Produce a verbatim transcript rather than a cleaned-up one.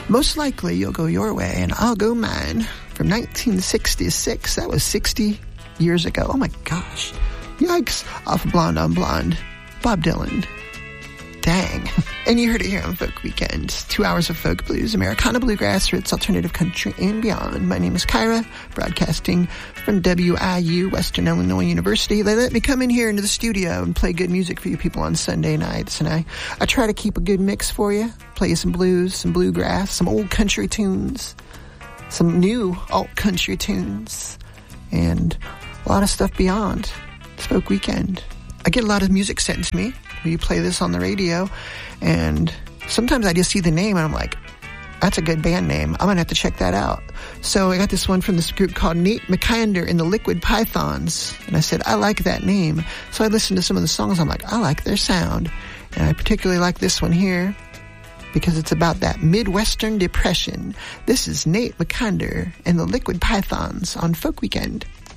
Most likely you'll go your way and I'll go mine from nineteen sixty-six. That was sixty years ago. Oh my gosh. Yikes. Off of Blonde on Blonde. Bob Dylan. Dang. And you heard it here on Folk Weekend. Two hours of folk blues, Americana bluegrass, roots, alternative country, and beyond. My name is Kyra, broadcasting from W I U, Western Illinois University. They let me come in here into the studio and play good music for you people on Sunday nights. And I, I try to keep a good mix for you. Play you some blues, some bluegrass, some old country tunes, some new alt country tunes, and a lot of stuff beyond. It's Folk Weekend. I get a lot of music sent to me. You play this on the radio, and sometimes I just see the name and I'm like, that's a good band name. I'm gonna have to check that out. So I got this one from this group called Nate McKinder and the Liquid Pythons, and I said, I like that name. So I listened to some of the songs. I'm like, I like their sound, and I particularly like this one here because it's about that Midwestern depression. This is Nate McKinder and the Liquid Pythons on Folk Weekend.